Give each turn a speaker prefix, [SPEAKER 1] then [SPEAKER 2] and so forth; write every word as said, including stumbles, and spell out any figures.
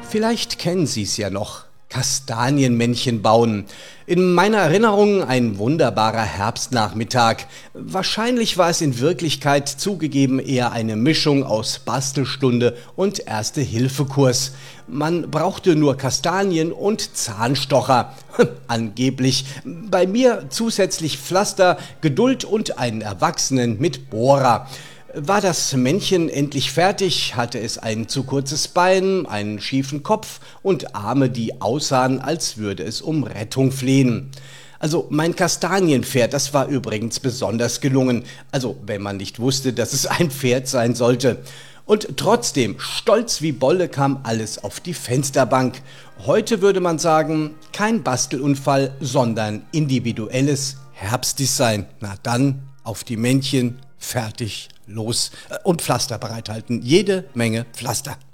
[SPEAKER 1] Vielleicht kennen Sie es ja noch. Kastanienmännchen bauen. In meiner Erinnerung ein wunderbarer Herbstnachmittag. Wahrscheinlich war es in Wirklichkeit zugegeben eher eine Mischung aus Bastelstunde und Erste-Hilfe-Kurs. Man brauchte nur Kastanien und Zahnstocher. Angeblich. Bei mir zusätzlich Pflaster, Geduld und einen Erwachsenen mit Bohrer. War das Männchen endlich fertig, hatte es ein zu kurzes Bein, einen schiefen Kopf und Arme, die aussahen, als würde es um Rettung flehen. Also mein Kastanienpferd, das war übrigens besonders gelungen, also wenn man nicht wusste, dass es ein Pferd sein sollte. Und trotzdem, stolz wie Bolle kam alles auf die Fensterbank. Heute würde man sagen, kein Bastelunfall, sondern individuelles Herbstdesign. Na dann, auf die Männchen, fertig, los und Pflaster bereithalten. Jede Menge Pflaster.